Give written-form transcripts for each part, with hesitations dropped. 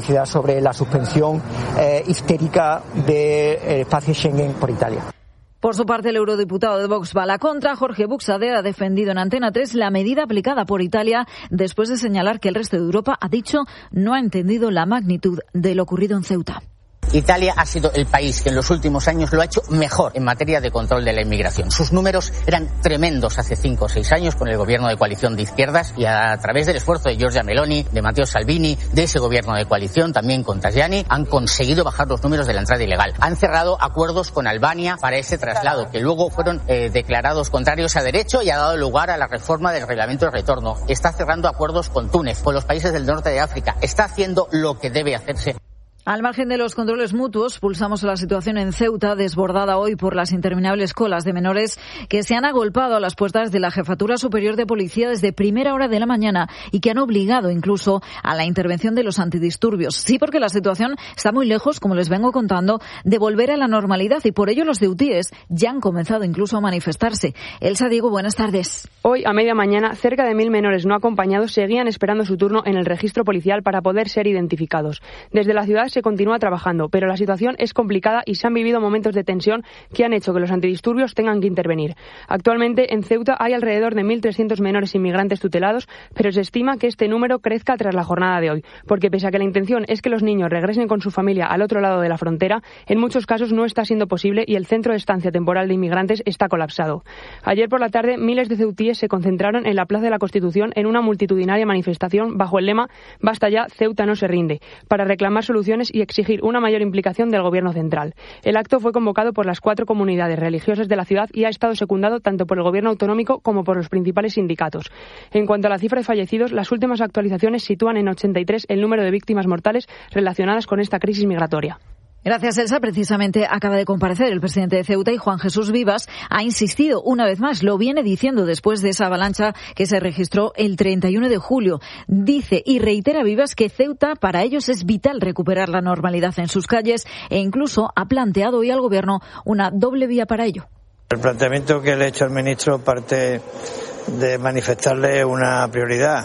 sobre la suspensión histérica del espacio Schengen por Italia. Por su parte, el eurodiputado de Vox va a la contra. Jorge Buxade ha defendido en Antena 3 la medida aplicada por Italia después de señalar que el resto de Europa, ha dicho, no ha entendido la magnitud de lo ocurrido en Ceuta. Italia ha sido el país que en los últimos años lo ha hecho mejor en materia de control de la inmigración. Sus números eran tremendos hace 5 o 6 años con el gobierno de coalición de izquierdas y a través del esfuerzo de Giorgia Meloni, de Matteo Salvini, de ese gobierno de coalición, también con Tajani, han conseguido bajar los números de la entrada ilegal. Han cerrado acuerdos con Albania para ese traslado, que luego fueron declarados contrarios a derecho y ha dado lugar a la reforma del reglamento de retorno. Está cerrando acuerdos con Túnez, con los países del norte de África. Está haciendo lo que debe hacerse. Al margen de los controles mutuos, pulsamos la situación en Ceuta, desbordada hoy por las interminables colas de menores que se han agolpado a las puertas de la Jefatura Superior de Policía desde primera hora de la mañana y que han obligado incluso a la intervención de los antidisturbios. Sí, porque la situación está muy lejos, como les vengo contando, de volver a la normalidad y por ello los ceutíes ya han comenzado incluso a manifestarse. Elsa, Diego, buenas tardes. Hoy, a media mañana, cerca de 1.000 menores no acompañados seguían esperando su turno en el registro policial para poder ser identificados. Desde la ciudad se continúa trabajando, pero la situación es complicada y se han vivido momentos de tensión que han hecho que los antidisturbios tengan que intervenir. Actualmente en Ceuta hay alrededor de 1.300 menores inmigrantes tutelados, pero se estima que este número crezca tras la jornada de hoy, porque pese a que la intención es que los niños regresen con su familia al otro lado de la frontera, en muchos casos no está siendo posible y el centro de estancia temporal de inmigrantes está colapsado. Ayer por la tarde, miles de ceutíes se concentraron en la Plaza de la Constitución en una multitudinaria manifestación bajo el lema «Basta ya, Ceuta no se rinde», para reclamar soluciones y exigir una mayor implicación del Gobierno central. El acto fue convocado por las 4 comunidades religiosas de la ciudad y ha estado secundado tanto por el Gobierno autonómico como por los principales sindicatos. En cuanto a la cifra de fallecidos, las últimas actualizaciones sitúan en 83 el número de víctimas mortales relacionadas con esta crisis migratoria. Gracias, Elsa. Precisamente acaba de comparecer el presidente de Ceuta y Juan Jesús Vivas ha insistido una vez más, lo viene diciendo después de esa avalancha que se registró el 31 de julio. Dice y reitera Vivas que Ceuta para ellos es vital recuperar la normalidad en sus calles e incluso ha planteado hoy al gobierno una doble vía para ello. El planteamiento que le he hecho al ministro parte de manifestarle una prioridad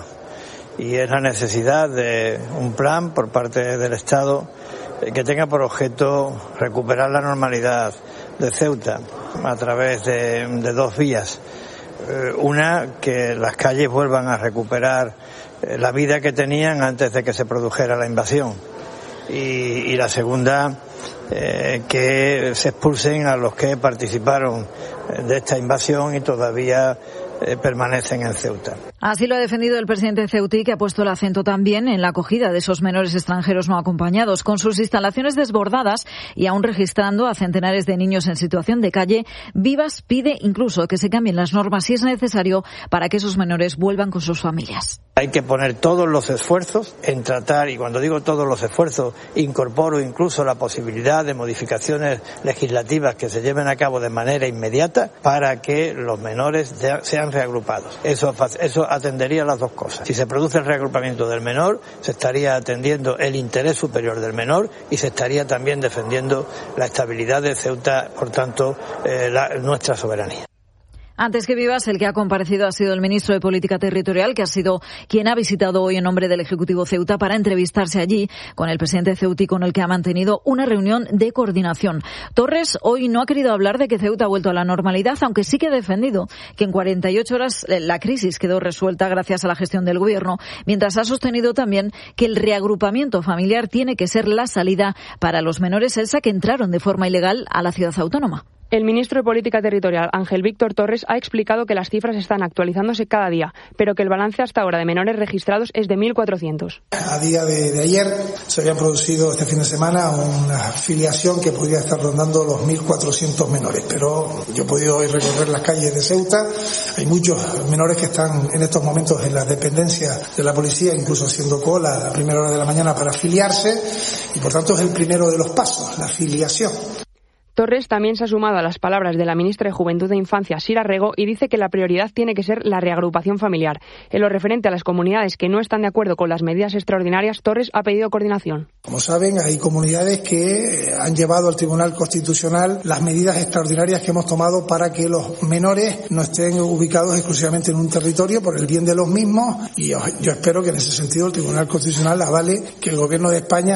y es la necesidad de un plan por parte del Estado que tenga por objeto recuperar la normalidad de Ceuta a través de 2 vías. Una, que las calles vuelvan a recuperar la vida que tenían antes de que se produjera la invasión. Y la segunda, que se expulsen a los que participaron de esta invasión y todavía permanecen en Ceuta. Así lo ha defendido el presidente ceutí, que ha puesto el acento también en la acogida de esos menores extranjeros no acompañados. Con sus instalaciones desbordadas y aún registrando a centenares de niños en situación de calle, Vivas pide incluso que se cambien las normas si es necesario para que esos menores vuelvan con sus familias. Hay que poner todos los esfuerzos en tratar, y cuando digo todos los esfuerzos, incorporo incluso la posibilidad de modificaciones legislativas que se lleven a cabo de manera inmediata para que los menores sean reagrupados. Eso atendería las 2 cosas. Si se produce el reagrupamiento del menor, se estaría atendiendo el interés superior del menor y se estaría también defendiendo la estabilidad de Ceuta, por tanto, nuestra soberanía. Antes que Vivas, el que ha comparecido ha sido el ministro de Política Territorial, que ha sido quien ha visitado hoy en nombre del Ejecutivo Ceuta para entrevistarse allí con el presidente ceutí, con el que ha mantenido una reunión de coordinación. Torres hoy no ha querido hablar de que Ceuta ha vuelto a la normalidad, aunque sí que ha defendido que en 48 horas la crisis quedó resuelta gracias a la gestión del Gobierno, mientras ha sostenido también que el reagrupamiento familiar tiene que ser la salida para los menores Elsa que entraron de forma ilegal a la ciudad autónoma. El ministro de Política Territorial, Ángel Víctor Torres, ha explicado que las cifras están actualizándose cada día, pero que el balance hasta ahora de menores registrados es de 1.400. A día de ayer se había producido este fin de semana una filiación que podría estar rondando los 1.400 menores, pero yo he podido hoy recorrer las calles de Ceuta. Hay muchos menores que están en estos momentos en las dependencias de la policía, incluso haciendo cola a primera hora de la mañana para filiarse, y por tanto es el primero de los pasos, la filiación. Torres también se ha sumado a las palabras de la ministra de Juventud e Infancia, Sira Rego, y dice que la prioridad tiene que ser la reagrupación familiar. En lo referente a las comunidades que no están de acuerdo con las medidas extraordinarias, Torres ha pedido coordinación. Como saben, hay comunidades que han llevado al Tribunal Constitucional las medidas extraordinarias que hemos tomado para que los menores no estén ubicados exclusivamente en un territorio por el bien de los mismos, y yo espero que en ese sentido el Tribunal Constitucional avale que el Gobierno de España